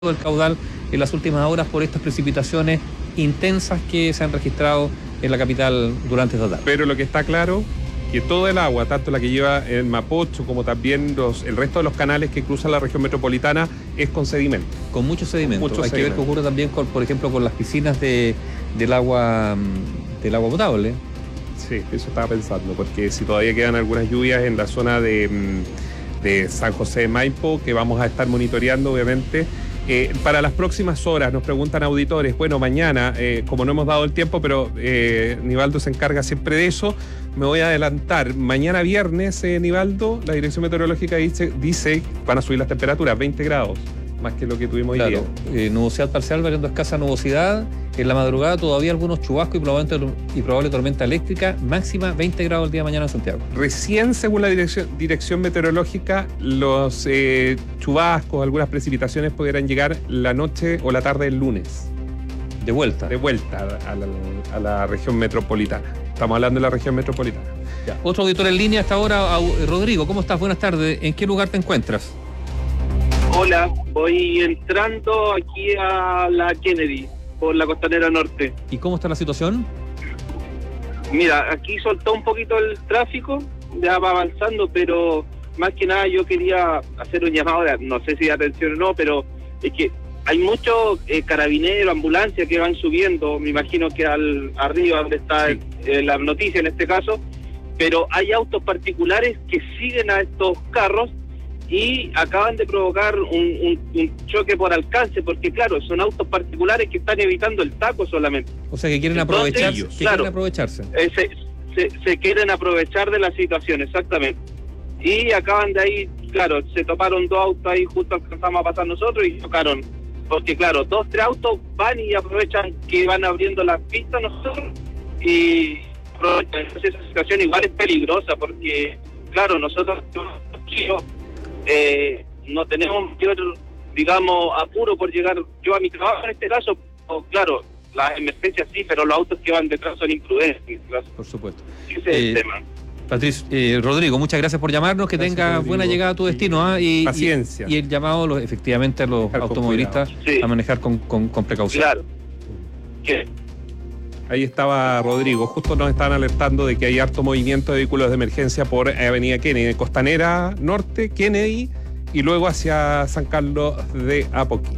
el caudal en las últimas horas por estas precipitaciones intensas que se han registrado en la capital durante esta tarde. Pero lo que está claro, que todo el agua, tanto la que lleva en Mapocho como también el resto de los canales que cruzan la región metropolitana, es con sedimento. Con mucho sedimento. Mucho Hay sedimento. que ver qué ocurre también, por ejemplo, con las piscinas del agua potable. Sí, eso estaba pensando, porque si todavía quedan algunas lluvias en la zona de San José de Maipo, que vamos a estar monitoreando, obviamente. Para las próximas horas, nos preguntan auditores, bueno, mañana, como no hemos dado el tiempo, pero Nivaldo se encarga siempre de eso, me voy a adelantar. Mañana viernes, Nivaldo, la Dirección Meteorológica dice van a subir las temperaturas, 20 grados, más que lo que tuvimos hoy día. Nubosidad parcial, variando escasa nubosidad. En la madrugada todavía algunos chubascos y probable tormenta eléctrica. Máxima 20 grados el día de mañana en Santiago. Recién, según la dirección meteorológica, los chubascos, algunas precipitaciones podrán llegar la noche o la tarde del lunes. De vuelta A la región metropolitana. Estamos hablando de la región metropolitana. Ya. Otro auditor en línea hasta ahora, Rodrigo. ¿Cómo estás? Buenas tardes. ¿En qué lugar te encuentras? Hola, voy entrando aquí a la Kennedy, por la Costanera Norte. ¿Y cómo está la situación? Mira, aquí soltó un poquito el tráfico, ya va avanzando, pero más que nada yo quería hacer un llamado, no sé si de atención o no, pero es que hay muchos carabineros, ambulancias que van subiendo, me imagino que arriba donde está la noticia en este caso, pero hay autos particulares que siguen a estos carros y acaban de provocar un choque por alcance, porque claro, son autos particulares que están evitando el taco solamente. O sea, que quieren aprovecharse. Se quieren aprovechar de la situación, exactamente. Y acaban de ahí, claro, se toparon dos autos ahí, justo alcanzamos a pasar nosotros y chocaron. Porque claro, 2, 3 autos van y aprovechan que van abriendo las pistas nosotros y aprovechan. Entonces esa situación igual es peligrosa porque, claro, nosotros no tenemos mayor, digamos, apuro por llegar yo a mi trabajo en este caso, o, claro, las emergencias sí, pero los autos que van detrás son imprudentes en este caso. Por supuesto. Ese es el tema. Rodrigo, muchas gracias por llamarnos, que tenga buena llegada a tu destino. Y paciencia. Y el llamado, efectivamente, a los automovilistas a manejar con precaución. Claro. ¿Qué? Ahí estaba Rodrigo, justo nos estaban alertando de que hay harto movimiento de vehículos de emergencia por Avenida Kennedy, Costanera Norte, Kennedy, y luego hacia San Carlos de Apoquindo.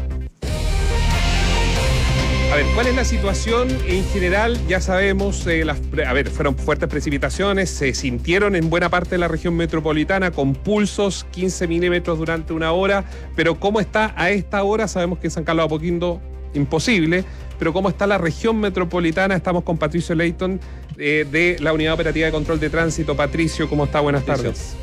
A ver, ¿cuál es la situación en general? Ya sabemos, fueron fuertes precipitaciones, se sintieron en buena parte de la región metropolitana con pulsos 15 milímetros durante una hora, pero ¿cómo está a esta hora? Sabemos que en San Carlos de Apoquindo imposible, pero ¿cómo está la región metropolitana? Estamos con Patricio Leighton de la Unidad Operativa de Control de Tránsito. Patricio, ¿cómo está? Buenas tardes.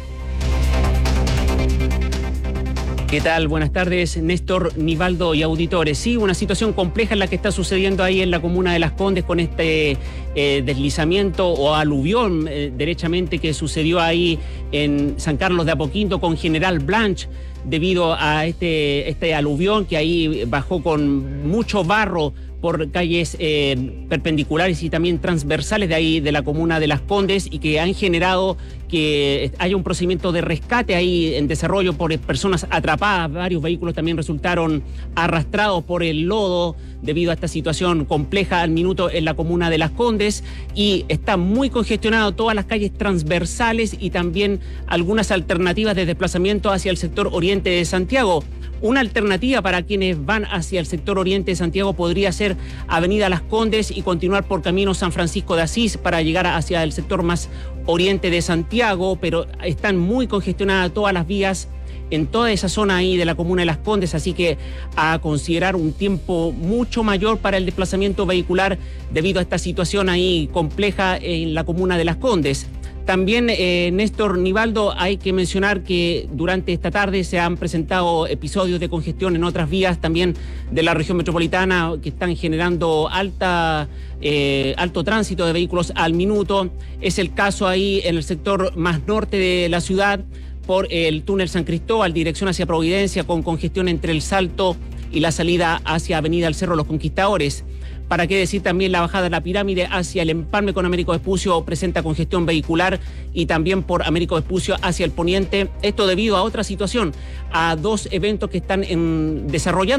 ¿Qué tal? Buenas tardes, Néstor, Nivaldo y auditores. Sí, una situación compleja en la que está sucediendo ahí en la comuna de Las Condes con este deslizamiento o aluvión, derechamente, que sucedió ahí en San Carlos de Apoquindo con General Blanch, debido a este aluvión que ahí bajó con mucho barro por calles perpendiculares y también transversales de ahí de la comuna de Las Condes, y que han generado que haya un procedimiento de rescate ahí en desarrollo por personas atrapadas. Varios vehículos también resultaron arrastrados por el lodo debido a esta situación compleja al minuto en la comuna de Las Condes, y está muy congestionado todas las calles transversales y también algunas alternativas de desplazamiento hacia el sector oriente de Santiago. Una alternativa para quienes van hacia el sector oriente de Santiago podría ser Avenida Las Condes y continuar por camino San Francisco de Asís para llegar hacia el sector más oriente de Santiago, pero están muy congestionadas todas las vías en toda esa zona ahí de la comuna de Las Condes, así que a considerar un tiempo mucho mayor para el desplazamiento vehicular debido a esta situación ahí compleja en la comuna de Las Condes. También, Néstor, Nivaldo, hay que mencionar que durante esta tarde se han presentado episodios de congestión en otras vías también de la región metropolitana que están generando alto tránsito de vehículos al minuto. Es el caso ahí en el sector más norte de la ciudad, por el túnel San Cristóbal, dirección hacia Providencia, con congestión entre el Salto y la salida hacia Avenida El Cerro Los Conquistadores. Para qué decir también la bajada de la Pirámide hacia el empalme con Américo Vespucio presenta congestión vehicular, y también por Américo Vespucio hacia el poniente. Esto debido a otra situación, a dos eventos que están desarrollando